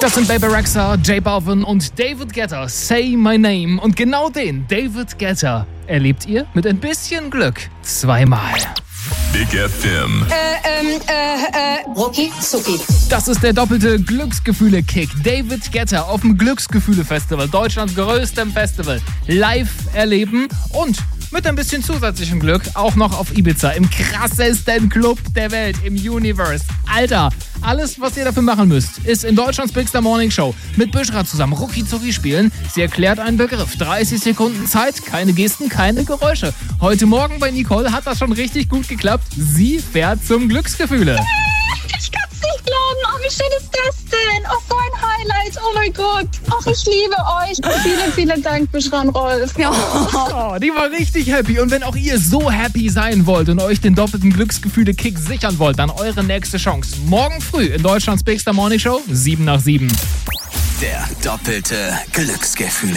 Das sind Baby Rexha, J Balvin und David Guetta. Say My Name. Und genau den, David Guetta, erlebt ihr mit ein bisschen Glück zweimal. Big FM. Rucki Zucki. Das ist der doppelte Glücksgefühle-Kick. David Guetta auf dem Glücksgefühle-Festival, Deutschlands größtem Festival, live erleben und mit ein bisschen zusätzlichem Glück auch noch auf Ibiza im krassesten Club der Welt, im Universe. Alter, alles, was ihr dafür machen müsst, ist in Deutschlands Big Star Morning Show mit Büschra zusammen Rucki Zucki spielen. Sie erklärt einen Begriff. 30 Sekunden Zeit, keine Gesten, keine Geräusche. Heute Morgen bei Nicole hat das schon richtig gut geklappt. Sie fährt zum Glücksgefühle. Ich kann's nicht glauben. Oh, wie schön ist das denn? Oh, so ein Highlight. Oh mein Gott. Ach, ich liebe euch. Vielen, vielen Dank, Büschra und Rolf. Ja. Oh, die war richtig happy. Und wenn auch ihr so happy sein wollt und euch den doppelten Glücksgefühle-Kick sichern wollt, dann eure nächste Chance. Morgen früh in Deutschlands Big Star Morning Show, 7 nach 7. Der doppelte Glücksgefühle.